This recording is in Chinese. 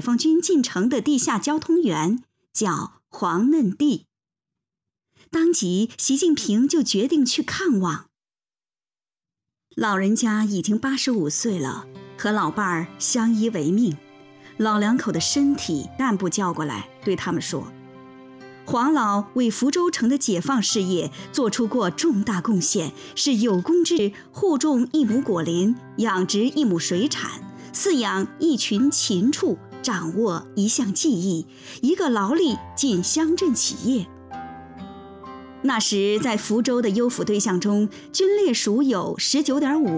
放军进城的地下交通员，叫黄嫩地。当即习近平就决定去看望。老人家已经85岁了，和老伴儿相依为命，老两口的身体干部叫过来，对他们说，黄老为福州城的解放事业做出过重大贡献，是有功之护种1亩果林，养殖1亩水产，饲养1群禽畜，掌握1项技艺，一个劳力进乡镇企业。那时在福州的优抚对象中，军列属有19.5